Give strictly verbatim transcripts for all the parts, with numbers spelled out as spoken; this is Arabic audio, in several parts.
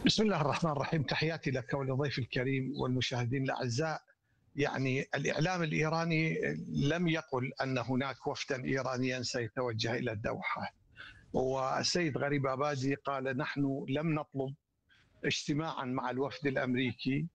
بسم الله الرحمن الرحيم. تحياتي لك ولضيف الكريم والمشاهدين الأعزاء. يعني الإعلام الإيراني لم يقل أن هناك وفدا إيرانيا سيتوجه إلى الدوحة، والسيد غريب عبادي قال نحن لم نطلب اجتماعا مع الوفد الأمريكي،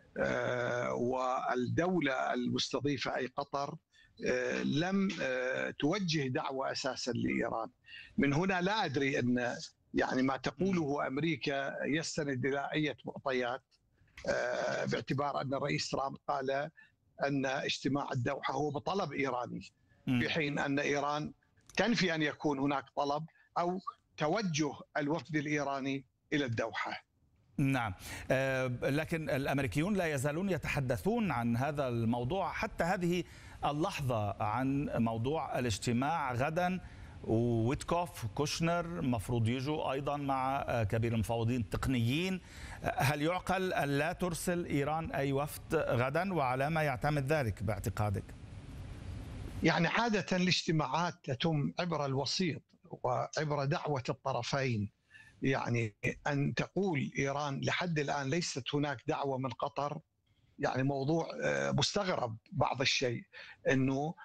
والدولة المستضيفة أي قطر لم توجه دعوة أساسا لإيران. من هنا لا أدري أن يعني ما تقوله أمريكا يستند إلى أي معطيات، باعتبار أن الرئيس ترامب قال أن اجتماع الدوحة هو بطلب إيراني، في حين أن إيران تنفي أن يكون هناك طلب أو توجه الوفد الإيراني إلى الدوحة. نعم، لكن الأمريكيون لا يزالون يتحدثون عن هذا الموضوع حتى هذه اللحظة، عن موضوع الاجتماع غدا، وويتكوف كوشنر مفروض يجوا أيضا مع كبير المفوضين التقنيين. هل يعقل أن لا ترسل إيران أي وفد غدا، وعلى ما يعتمد ذلك باعتقادك؟ يعني عادة الاجتماعات تتم عبر الوسيط وعبر دعوة الطرفين. يعني أن تقول إيران لحد الآن ليست هناك دعوة من قطر، يعني موضوع مستغرب بعض الشيء. أنه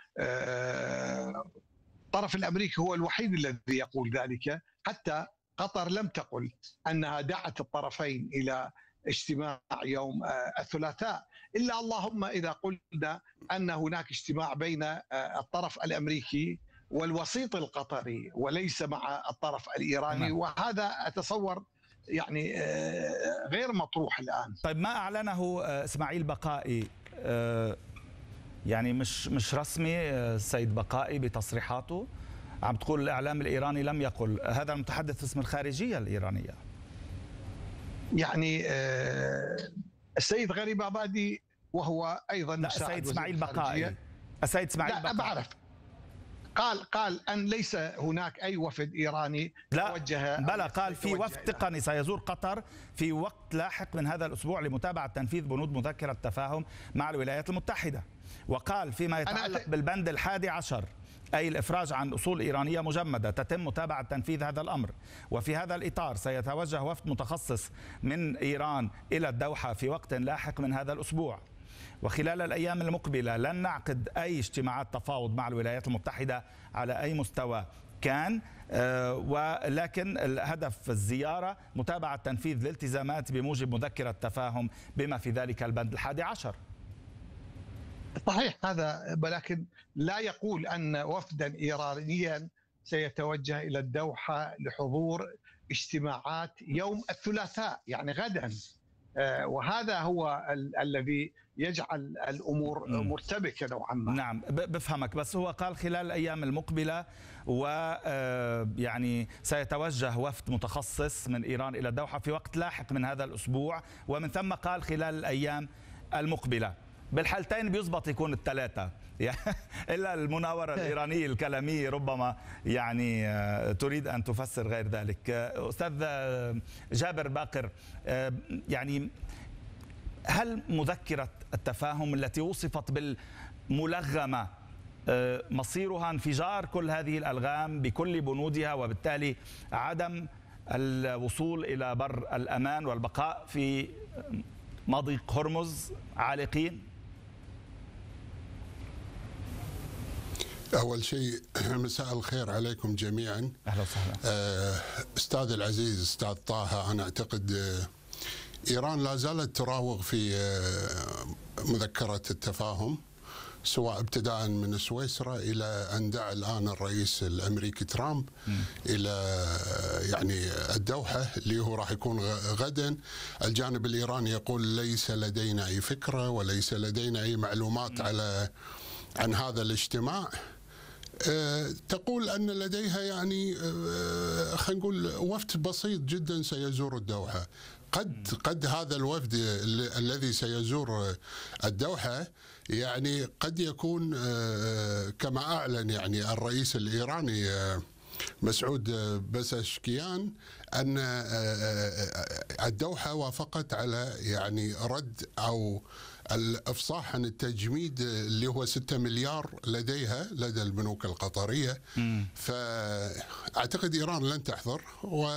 الطرف الأمريكي هو الوحيد الذي يقول ذلك، حتى قطر لم تقل أنها دعت الطرفين إلى اجتماع يوم الثلاثاء، إلا اللهم إذا قلنا أن هناك اجتماع بين الطرف الأمريكي والوسيط القطري وليس مع الطرف الإيراني، وهذا أتصور يعني غير مطروح الآن. طيب، ما أعلنه إسماعيل بقائي يعني مش مش رسمي السيد بقائي بتصريحاته؟ عم تقول الإعلام الإيراني لم يقل، هذا المتحدث باسم الخارجية الإيرانية. يعني السيد غريب عبادي وهو أيضا لا، السيد إسماعيل بقائي السيد إسماعيل لا بقائي بعرف قال قال أن ليس هناك أي وفد إيراني لا توجه. بلى، قال في وفد تقني سيزور قطر في وقت لاحق من هذا الأسبوع لمتابعة تنفيذ بنود مذكرة تفاهم مع الولايات المتحدة. وقال فيما يتعلق بالبند الحادي عشر، أي الإفراج عن أصول إيرانية مجمدة، تتم متابعة تنفيذ هذا الأمر، وفي هذا الإطار سيتوجه وفد متخصص من إيران إلى الدوحة في وقت لاحق من هذا الأسبوع. وخلال الأيام المقبلة لن نعقد أي اجتماعات تفاوض مع الولايات المتحدة على أي مستوى كان، ولكن الهدف الزيارة متابعة تنفيذ الالتزامات بموجب مذكرة تفاهم بما في ذلك البند الحادي عشر. صحيح هذا، ولكن لا يقول أن وفدا إيرانيا سيتوجه إلى الدوحة لحضور اجتماعات يوم الثلاثاء، يعني غدا. وهذا هو ال الذي يجعل الأمور مرتبكة نوعا ما. نعم، بفهمك، بس هو قال خلال الأيام المقبلة، ويعني سيتوجه وفد متخصص من إيران إلى الدوحة في وقت لاحق من هذا الأسبوع، ومن ثم قال خلال الأيام المقبلة. بالحالتين بيزبط يكون الثلاثة إلا المناورة الإيرانية الكلامية ربما يعني تريد أن تفسر غير ذلك. أستاذ جابر باقر، يعني هل مذكرة التفاهم التي وصفت بالملغمة مصيرها انفجار كل هذه الألغام بكل بنودها، وبالتالي عدم الوصول إلى بر الأمان والبقاء في مضيق هرمز عالقين؟ أول شيء مساء الخير عليكم جميعا. أهلا وسهلا. أستاذ العزيز أستاذ طه، أنا أعتقد إيران لا زالت تراوغ في مذكرة التفاهم، سواء ابتداء من سويسرا إلى أن دعا الآن الرئيس الأمريكي ترامب م. إلى يعني الدوحة اللي هو راح يكون غدا. الجانب الإيراني يقول ليس لدينا أي فكرة وليس لدينا أي معلومات م. على عن هذا الاجتماع. أه تقول أن لديها يعني أه خلينا نقول وفد بسيط جدا سيزور الدوحة. قد قد هذا الوفد الذي سيزور الدوحة يعني قد يكون أه كما أعلن يعني الرئيس الإيراني أه مسعود بزشكيان أن الدوحة وافقت على يعني رد أو الإفصاح عن التجميد اللي هو ستة مليار لديها لدى البنوك القطرية. فأعتقد إيران لن تحضر.